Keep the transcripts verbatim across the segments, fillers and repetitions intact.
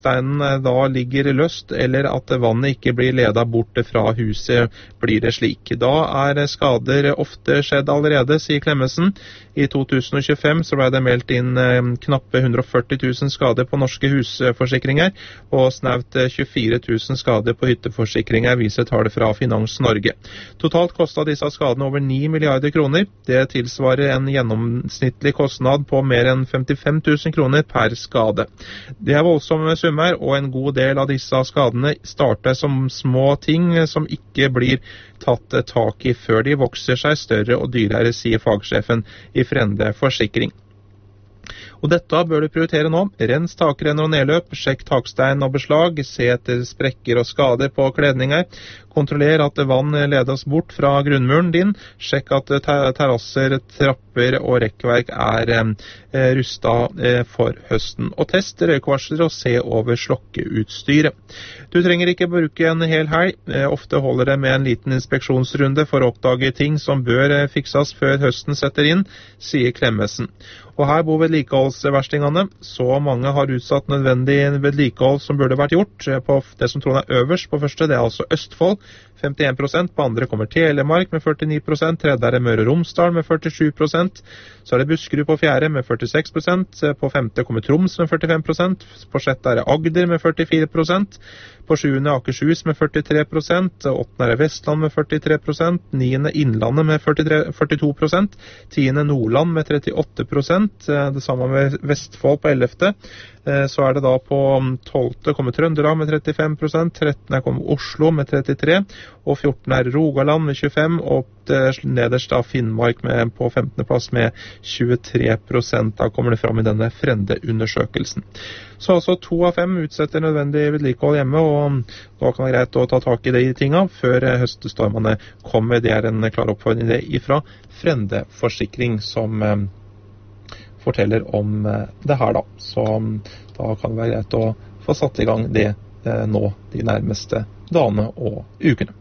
steinen da ligger løst, eller at vannet ikke blir ledet bort fra huset, blir det slik. Da er skader ofte skjedd allerede, sier Clemmensen. I to tusen og tjuefem så ble det meldt inn knappe hundre og førti tusen skader på norske husforsikringer, og snaut tjuefire tusen skader på hytteforsikringer, viser tallet fra Finans Norge. Totalt kostet disse skadene over ni milliarder kroner. Det tilsvarer en gjennomsnittlig kostnad på mer enn femtifem tusen kroner per skade. Det er voldsomme summer, og en god del av disse skadene starter som små ting som ikke blir tatt tak i før de vokser seg større og dyrere, sier fagsjefen i Frende Forsikring. Og dette bør du prioritere nå. Rens takrenner og nedløp, sjekk takstein og beslag, se etter sprekker og skader på kledninger, kontroller at vann ledes bort fra grunnmuren din, sjekk at terrasser, trapper og rekkverk er eh, rustet eh, for høsten, og test røykvarsler og se over slokkeutstyret. Du trenger ikke bruke en hel helg, eh, ofte holder det med en liten inspeksjonsrunde for å oppdage ting som bør eh, fikses før høsten setter inn, sier Clemmensen. Og her bor vedlikeholdsverstingene. Så mange har utsatt nødvendig vedlikehold som burde vært gjort. På det som tror jeg er øverst på første, det er altså Østfold, femtien prosent. På andre kommer Telemark med førtini prosent. Tredje er Møre og Romsdal med førtisju prosent. Så er det Buskerud på fjerde med førtiseks prosent. På femte kommer Troms med førtifem prosent. På sjette er det Agder med førtifire prosent. På sjuende Akershus med førtitre prosent. Åttende er Vestland med førtitre prosent. Niende Innlandet med førtitre, førtito prosent. Tiende Nordland med trettiåtte prosent. Det samme med Vestfold på ellevte. Så er det da på tolvte kommer Trøndelag med trettifem prosent, trettende kommer Oslo med trettitre, og fjortende er Rogaland med tjuefem, og nederst da Finnmark med, på femtende plass med tjuetre prosent. Da kommer det fram i denne Frende-undersøkelsen. Så altså to av fem utsetter nødvendig vedlikehold hjemme, og da kan det være greit å ta tak i de tingene før høstestormene kommer. Det er en klar oppfordring ifra Frende Forsikring som forteller om det her da. Så da kan det være greit å få satt i gang det eh, nå de nærmeste dagene og ukene.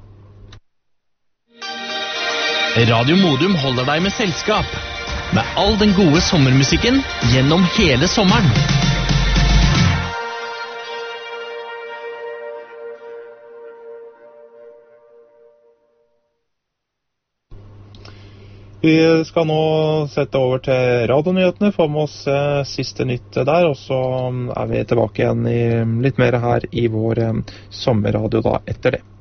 Radio Modum holder deg med selskap, med all den gode sommermusikken gjennom hele sommeren. Vi skal nå sette over til radionyhetene, få med oss eh, siste nytt der, og så er vi tilbake igjen i litt mer her i vår eh, sommerradio da etter det.